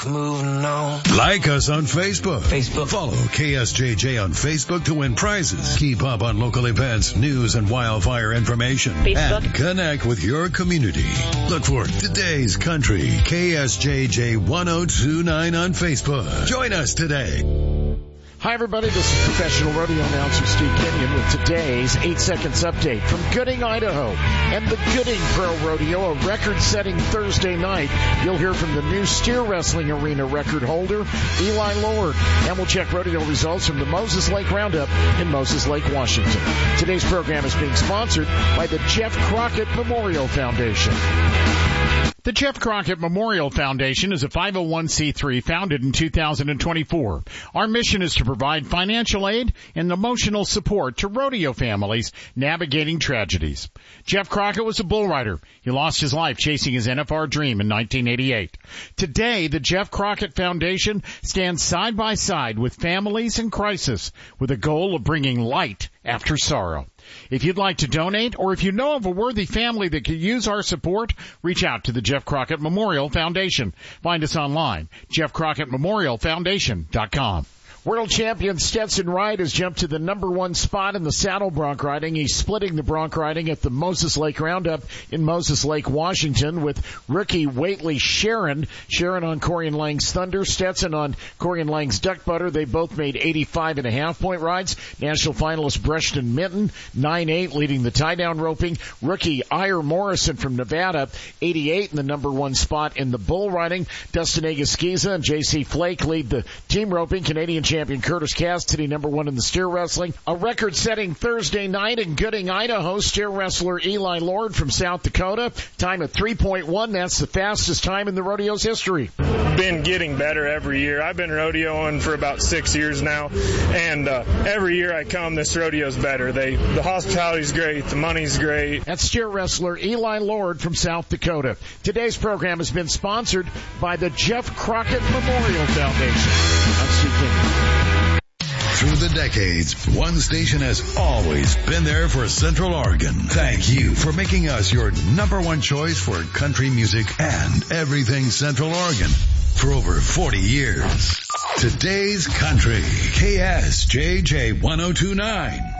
Moving on. Like us on Facebook. Follow KSJJ on Facebook to win prizes. Keep up on local events, news, and wildfire information. Facebook. And connect with your community. Look for Today's Country, KSJJ 1029 on Facebook. Join us today. Hi, everybody. This is professional rodeo announcer Steve Kenyon with today's 8 Seconds Update from Gooding, Idaho. And the Gooding Pro Rodeo, a record-setting Thursday night. You'll hear from the new steer wrestling arena record holder, Eli Lord. And we'll check rodeo results from the Moses Lake Roundup in Moses Lake, Washington. Today's program is being sponsored by the Jeff Crockett Memorial Foundation. The Jeff Crockett Memorial Foundation is a 501c3 founded in 2024. Our mission is to provide financial aid and emotional support to rodeo families navigating tragedies. Jeff Crockett was a bull rider. He lost his life chasing his NFR dream in 1988. Today, the Jeff Crockett Foundation stands side by side with families in crisis with a goal of bringing light after sorrow. If you'd like to donate or if you know of a worthy family that could use our support, reach out to the Jeff Crockett Memorial Foundation. Find us online, jeffcrockettmemorialfoundation.com. World champion Stetson Wright has jumped to the number 1 spot in the saddle bronc riding. He's splitting the bronc riding at the Moses Lake Roundup in Moses Lake, Washington, with rookie Waitley Sharon. Sharon on Corey and Lang's Thunder, Stetson on Corey and Lang's Duck Butter. They both made 85.5-point rides. National finalist Breston Minton, 9.8, leading the tie-down roping. Rookie Ire Morrison from Nevada, 88 in the number 1 spot in the bull riding. Dustin Agaskiza and J.C. Flake lead the team roping. Canadian champion Curtis Cassidy, number 1 in the steer wrestling. A record-setting Thursday night in Gooding, Idaho. Steer wrestler Eli Lord from South Dakota. Time of 3.1. That's the fastest time in the rodeo's history. Been getting better every year. I've been rodeoing for about 6 years now, and every year I come, this rodeo's better. The hospitality's great. The money's great. That's steer wrestler Eli Lord from South Dakota. Today's program has been sponsored by the Jeff Crockett Memorial Foundation. I'm Steve Kenyon. Through the decades, one station has always been there for Central Oregon. Thank you for making us your number 1 choice for country music and everything Central Oregon for over 40 years. Today's Country, KSJJ 1029.